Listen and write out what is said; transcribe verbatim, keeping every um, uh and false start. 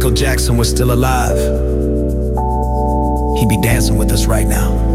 Michael Jackson was still alive, he'd be dancing with us right now.